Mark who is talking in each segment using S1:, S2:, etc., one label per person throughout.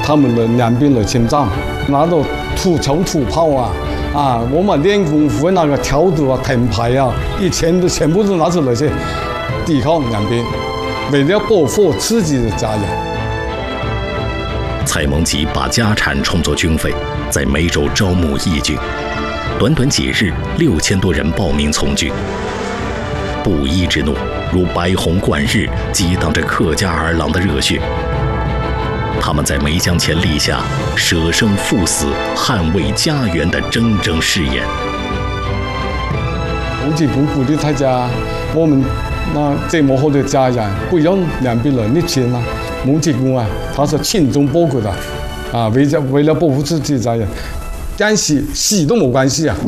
S1: 他们的两边的心脏，拿着土炮啊，我们练功夫那个跳度啊、藤牌啊，全部都拿出来去抵抗两边，为了保护自己的家人。
S2: 蔡蒙吉把家产充作军费，在梅州招募义军，短短几日，6000多人报名从军。布衣之怒如白虹贯日，激荡着客家儿郎的热血。他们在梅江前立下舍生赴死、捍卫家园的铮铮誓言。
S1: 洪吉公鼓励大家，我们这么好的家人，不让两边人逆亲啊。洪吉公啊，他是精忠报国的啊，为了保护自己的家人，干死都没关系啊。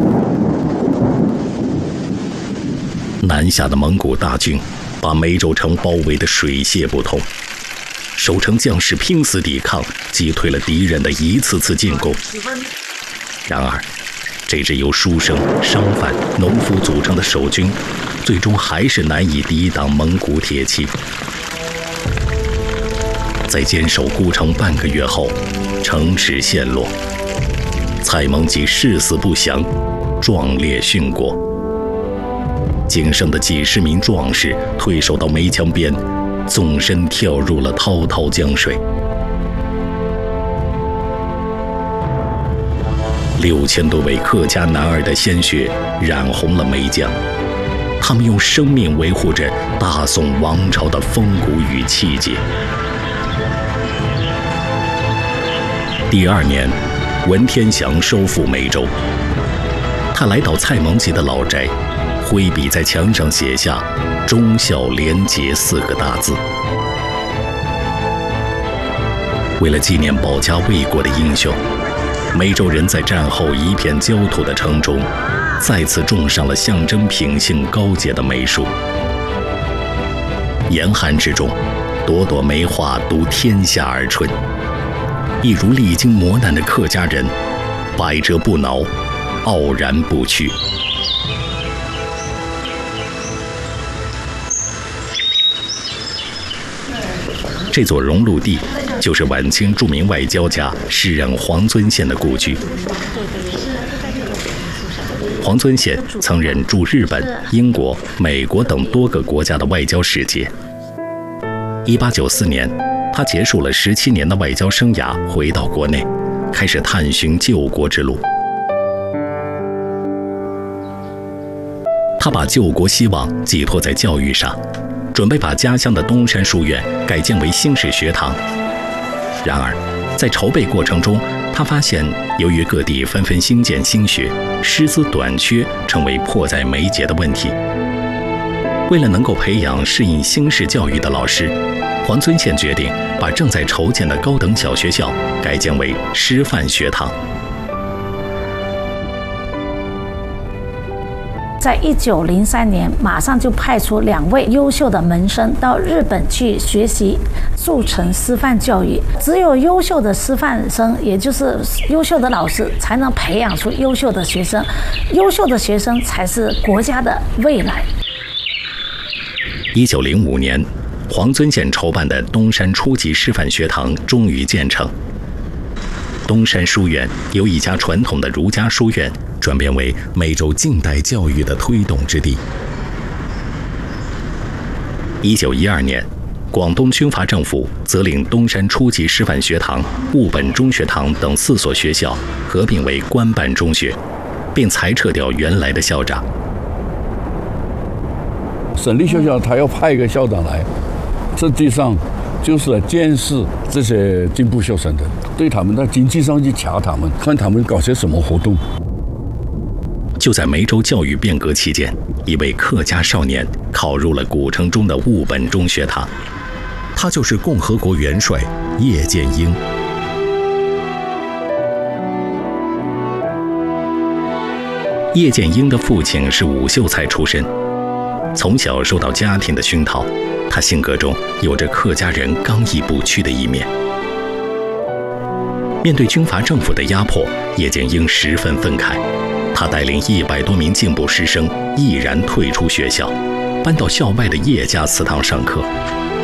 S2: 南下的蒙古大军把梅州城包围得水泄不通。守城将士拼死抵抗，击退了敌人的一次次进攻。然而，这支由书生、商贩、农夫组成的守军，最终还是难以抵挡蒙古铁骑。在坚守孤城半个月后，城池陷落，蔡蒙吉誓死不降，壮烈殉国。仅剩的几十名壮士退守到梅江边，纵身跳入了滔滔江水。6000多位客家男儿的鲜血染红了梅江，他们用生命维护着大宋王朝的风骨与气节。第2年，文天祥收复梅州，他来到蔡蒙吉的老宅，挥笔在墙上写下“忠孝廉洁”4个大字。为了纪念保家卫国的英雄，梅州人在战后一片焦土的城中，再次种上了象征品性高洁的梅树。严寒之中，朵朵梅花都天下而春，一如历经磨难的客家人，百折不挠，傲然不屈。这座荣禄地就是晚清著名外交家、诗人黄遵宪的故居。黄遵宪曾任驻日本、英国、美国等多个国家的外交使节。1894年，他结束了17年的外交生涯，回到国内，开始探寻救国之路。他把救国希望寄托在教育上，准备把家乡的东山书院改建为新式学堂。然而，在筹备过程中，他发现由于各地纷纷兴建新学，师资短缺成为迫在眉睫的问题。为了能够培养适应新式教育的老师，黄遵宪决定把正在筹建的高等小学校改建为师范学堂。
S3: 在1903年，马上就派出2位优秀的门生到日本去学习速成师范教育。只有优秀的师范生，也就是优秀的老师，才能培养出优秀的学生。优秀的学生才是国家的未来。
S2: 1905年，黄遵宪筹办的东山初级师范学堂终于建成。东山书院由一家传统的儒家书院转变为梅州近代教育的推动之地。1912年，广东军阀政府责令东山初级师范学堂、务本中学堂等4所学校合并为官办中学，并裁撤掉原来的校长。
S4: 省立学校他要派一个校长来，实际上就是来监视这些进步学生的，对他们在经济上去掐他们，看他们搞些什么活动。
S2: 就在梅州教育变革期间，一位客家少年考入了古城中的务本中学堂，他就是共和国元帅叶剑英。叶剑英的父亲是武秀才出身，从小受到家庭的熏陶，他性格中有着客家人刚毅不屈的一面。面对军阀政府的压迫，叶剑英十分愤慨，他带领100多名进步师生毅然退出学校，搬到校外的叶家祠堂上课。